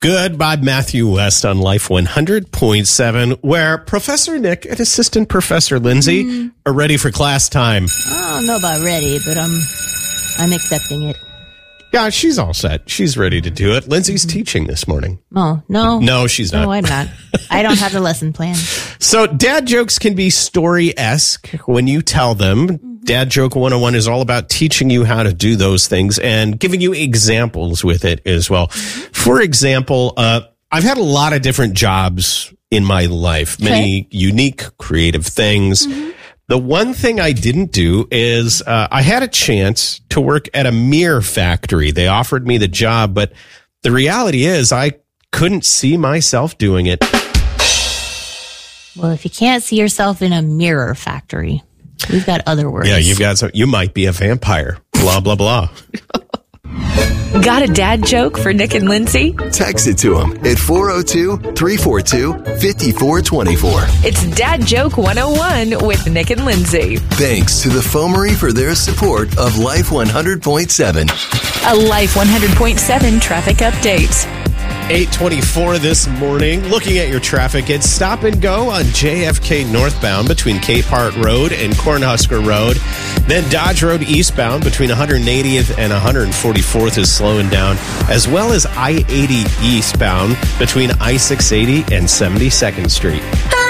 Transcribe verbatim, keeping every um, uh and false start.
Goodbye, Matthew West on Life one hundred point seven, where Professor Nick and Assistant Professor Lindsay mm. are ready for class time. I don't know about ready, but I'm, I'm accepting it. Yeah, she's all set. She's ready to do it. Lindsay's mm-hmm. teaching this morning. Oh, no. No, she's not. No, I'm not. I don't have the lesson plan. So dad jokes can be story-esque when you tell them. Mm-hmm. Dad Joke one oh one is all about teaching you how to do those things and giving you examples with it as well. Mm-hmm. For example, uh, I've had a lot of different jobs in my life, okay. many unique, creative things. Mm-hmm. The one thing I didn't do is uh, I had a chance to work at a mirror factory. They offered me the job, but the reality is I couldn't see myself doing it. Well, if you can't see yourself in a mirror factory, we've got other words. Yeah, you've got some. You might be a vampire. Blah, blah, blah. Got a dad joke for Nick and Lindsay? Text it to them at four oh two, three four two, five four two four. It's Dad Joke one oh one with Nick and Lindsay. Thanks to the Foamery for their support of Life one hundred point seven. A Life one hundred point seven traffic update. eight twenty-four this morning. Looking at your traffic, it's stop and go on J F K northbound between Capehart Road and Cornhusker Road. Then Dodge Road eastbound between one hundred eightieth and one hundred forty-fourth is slowing down, as well as I eighty eastbound between I six eighty and seventy-second Street.